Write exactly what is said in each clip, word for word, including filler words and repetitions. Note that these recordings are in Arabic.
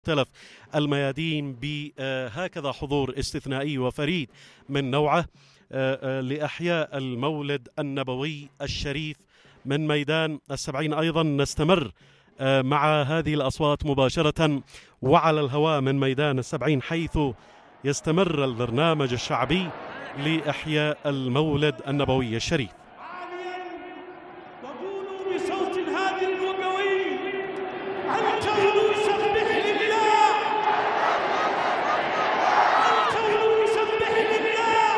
مختلف الميادين بهكذا حضور استثنائي وفريد من نوعه لإحياء المولد النبوي الشريف من ميدان السبعين. أيضا نستمر مع هذه الأصوات مباشرة وعلى الهواء من ميدان السبعين، حيث يستمر البرنامج الشعبي لإحياء المولد النبوي الشريف. وقولوا بصوت هادئ وقوي: الكون يسبح لله، الكون يسبح لله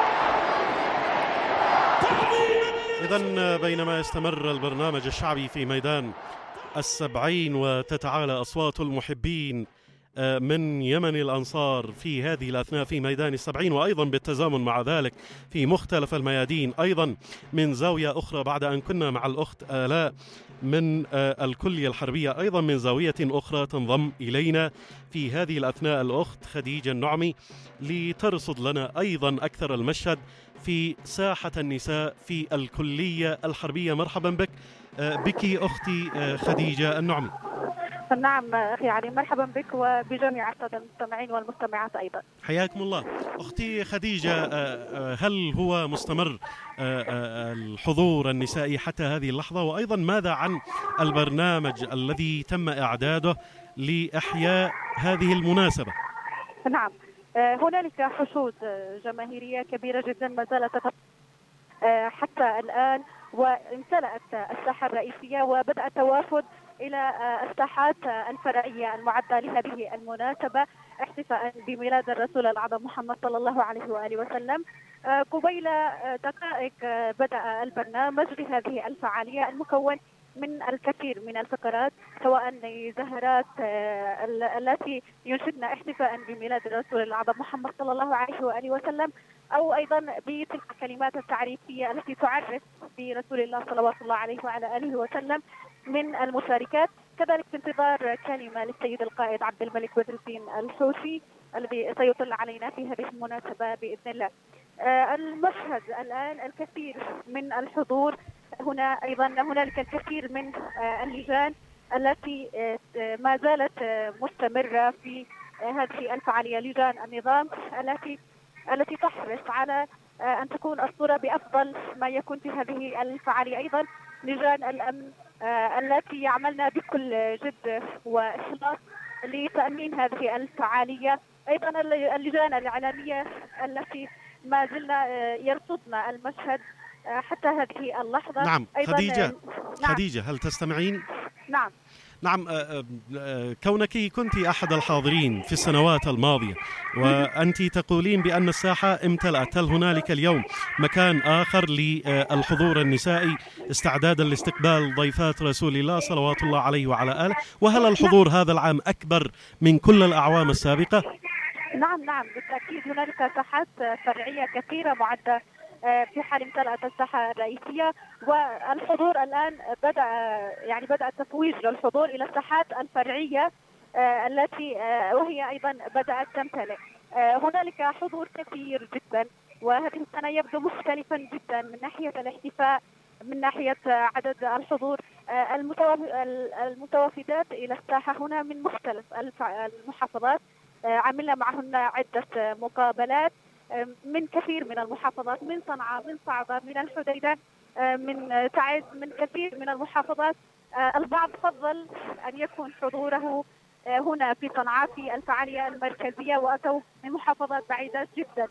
تعظيما. إذن بينما يستمر البرنامج الشعبي في ميدان السبعين وتتعالى أصوات المحبين من يمن الأنصار في هذه الأثناء في ميدان السبعين، وأيضا بالتزامن مع ذلك في مختلف الميادين أيضا من زاوية أخرى، بعد أن كنا مع الأخت آلاء من الكلية الحربية أيضا من زاوية أخرى تنضم إلينا في هذه الأثناء الأخت خديجة النعمي لترصد لنا أيضا أكثر المشهد في ساحة النساء في الكلية الحربية. مرحبا بك بك أختي خديجة النعمي. نعم أخي علي، مرحبا بك وبجميع السادة المستمعين والمستمعات أيضا. حياكم الله. أختي خديجة، هل هو مستمر الحضور النسائي حتى هذه اللحظة؟ وأيضا ماذا عن البرنامج الذي تم إعداده لإحياء هذه المناسبة؟ نعم، هنالك حشود جماهيرية كبيرة جدا ما زالت حتى الآن، وامتلأت الساحة الرئيسية وبدأ التوافد إلى الساحات الفرعية المعدة لهذه المناسبة احتفاء بميلاد الرسول الأعظم محمد صلى الله عليه وآله وسلم. قبيل دقائق بدأ البرنامج لهذه الفعالية المكون من الكثير من الفقرات، سواء زهرات التي ينشدن احتفاء بميلاد الرسول الأعظم محمد صلى الله عليه وآله وسلم، أو أيضا بتلك الكلمات التعريفية التي تعرف برسول الله صلوات الله عليه وعلى آله وسلم من المشاركات. كذلك في انتظار كلمة للسيد القائد عبد الملك بدر الدين الحوثي الذي سيطل علينا في هذه المناسبة بإذن الله. المشهد الآن الكثير من الحضور هنا، أيضا هنالك الكثير من اللجان التي ما زالت مستمرة في هذه الفعالية، لجان النظام التي التي تحرص على أن تكون الصورة بأفضل ما يكون في هذه الفعالية. أيضا لجان الأمن التي يعملن بكل جد وإخلاص لتأمين هذه الفعالية. أيضا اللجان الإعلامية التي ما زلنا يرصدن المشهد حتى هذه اللحظة. نعم خديجة. نعم. خديجة هل تستمعين؟ نعم نعم. كونك كنت أحد الحاضرين في السنوات الماضية وأنت تقولين بأن الساحة امتلأت، هل هنالك اليوم مكان آخر للحضور النسائي استعدادا لاستقبال ضيفات رسول الله صلوات الله عليه وعلى آله؟ وهل الحضور هذا العام أكبر من كل الأعوام السابقة؟ نعم نعم بالتأكيد، هنالك ساحات فرعية كثيرة معدة في حال امتلأت الساحة الرئيسية، والحضور الآن بدأ يعني بدأ التفويج للحضور إلى الساحات الفرعية التي وهي أيضا بدأت تمتلئ. هنالك حضور كثير جدا، وهذه السنة يبدو مختلفا جدا من ناحية الاحتفاء، من ناحية عدد الحضور. المتوافدات إلى الساحة هنا من مختلف المحافظات، عملنا معهن عدة مقابلات من كثير من المحافظات، من صنعاء، من صعبة، من الحديدة، من تعز، من كثير من المحافظات. البعض فضل أن يكون حضوره هنا في صنعاء في الفعالية المركزية، وأتوا من محافظات بعيدة جدا،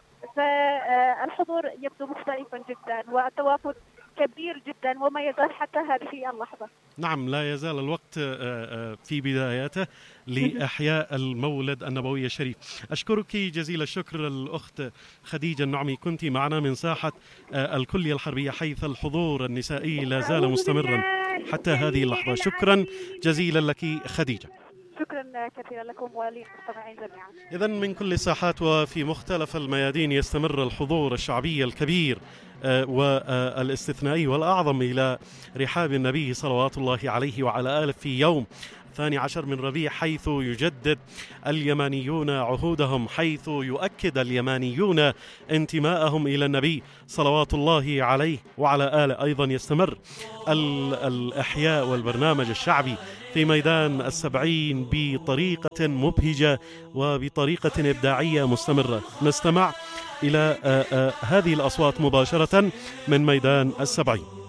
فالحضور يبدو مختلفا جدا والتوافد كبير جدا وما يزال حتى هذه اللحظة. نعم، لا يزال الوقت في بداياته لإحياء المولد النبوي الشريف. أشكرك جزيل الشكر الأخت خديجة النعمي، كنت معنا من ساحة الكلية الحربية حيث الحضور النسائي لا زال مستمرا حتى هذه اللحظة. شكرا جزيلا لك خديجة. شكرا كثيرا لكم وللمستمعين جميعا. إذن من كل الساحات وفي مختلف الميادين يستمر الحضور الشعبي الكبير والاستثنائي والأعظم إلى رحاب النبي صلوات الله عليه وعلى آله في يوم الثاني عشر من ربيع، حيث يجدد اليمانيون عهودهم، حيث يؤكد اليمانيون انتماءهم إلى النبي صلوات الله عليه وعلى آله. أيضا يستمر الإحياء والبرنامج الشعبي في ميدان السبعين بطريقة مبهجة وبطريقة إبداعية مستمرة. نستمع إلى هذه الأصوات مباشرة من ميدان السبعين.